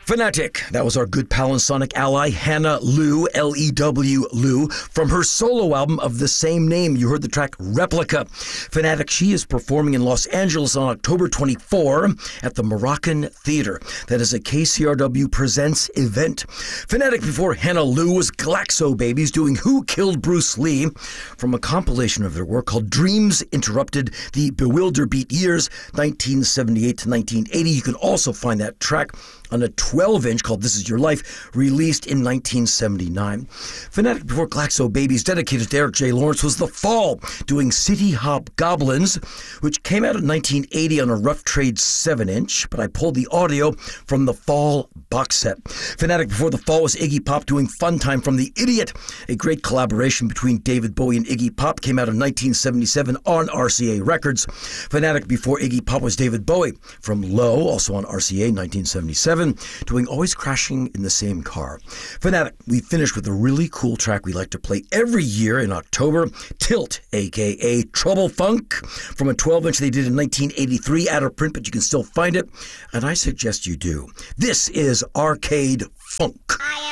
Fanatic. That was our good pal and sonic ally, Hannah Lew, L-E-W, Lew, from her solo album of the same name. You heard the track Replica. Fanatic, she is performing in Los Angeles on October 24 at the Moroccan Theater. That is a KCRW Presents event. Fanatic before Hannah Lew was Glaxo Babies doing Who Killed Bruce Lee from a compilation of their work called Dreams Interrupted, the Bewilderbeat Years, 1978 to 1980. You can also find that track on a 12-inch called This Is Your Life, released in 1979. Fanatic before Glaxo Babies, dedicated to Eric J. Lawrence, was The Fall, doing City Hop Goblins, which came out in 1980 on a Rough Trade 7-inch, but I pulled the audio from the Fall box set. Fanatic before The Fall was Iggy Pop doing Fun Time from The Idiot, a great collaboration between David Bowie and Iggy Pop, came out in 1977 on RCA Records. Fanatic before Iggy Pop was David Bowie from Low, also on RCA, 1977. Doing Always Crashing in the Same Car. Fanatic, we finished with a really cool track we like to play every year in October, Tilt, a.k.a. Trouble Funk, from a 12-inch they did in 1983, out of print, but you can still find it, and I suggest you do. This is Arcade Funk.